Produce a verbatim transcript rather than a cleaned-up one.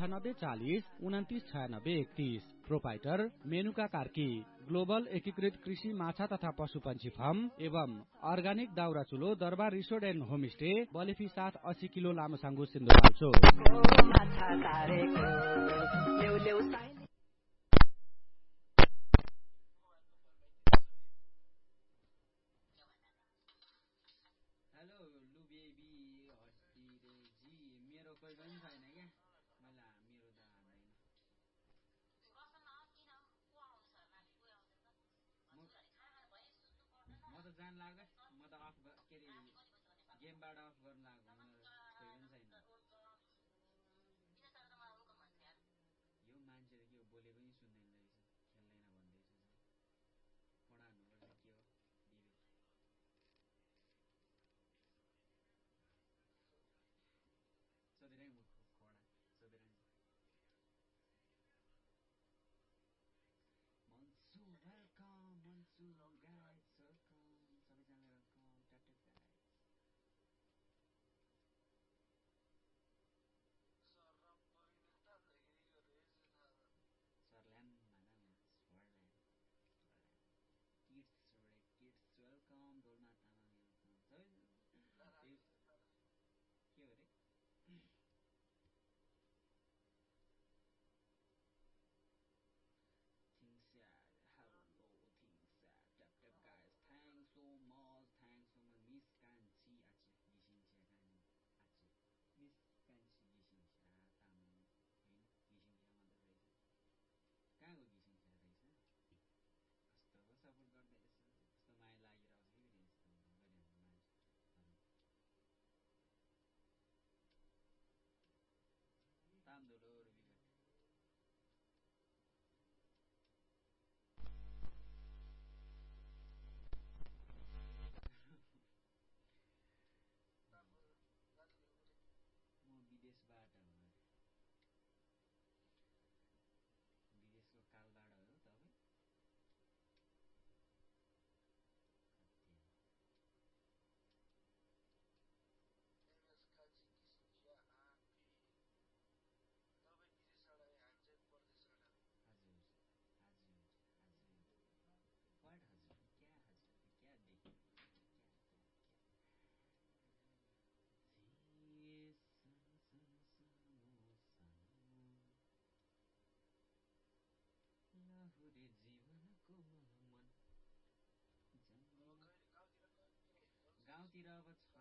अन्ठानब्बे चालिस उन्तिस छयानब्बे एकतीस। प्रोपाइटर मेनुका कार्की। ग्लोबल एकीकृत कृषि माछा तथा पशुपन्छी फार्म एवं अर्गानिक दाउरा चुलो दरबार रिसोर्ट एन्ड होमस्टे बलेफी साथ अस्सी किलो लामसाङ्गु सिन्धुपाल्चोक। जान लाग्दै म त अफ के अरे गेमबाट अफ गर्न लाग्यो कोही पनि छैन यो मान्छे के हो बोले पनि सुन्दैन रहेछ खेल्दैन भन्दैछ फोडा हान्नुपर्छ के हो विवेक सोधिरहे म खोडा सोधिरहे मन्सु वेलकम मन्सु गाइज वेलकम सबैजना वेलकम टाटा गाइज सरल्यान माना सरल्यान kids kids welcome Dolma Tamang welcome सबै के हो रे Things sad, hello, things sad, tap tap guys, thanks so much, thanks so much, Miss Kanchi, ache, गिसिङछ्या kan, ache, Miss Kanchi गिसिङछ्या Tamang, होइन गिसिङछ्या मात्र रहेछ, कहाँको गिसिङछ्या रहेछ, कस्तो सपोर्ट गर्दै रहेछ, कस्तो माया लागिरहेको छ कि यस्तो गरिहाल्नु मान्छे, तामदुलो रुबिका म विदेशबाट हो विदेशको कालबाट हो तपाईँ हजुर हजुर हजुर वाट हजुर क्या हजुर क्या देखि लाहुरे जीवनको मन गाउँतिर अब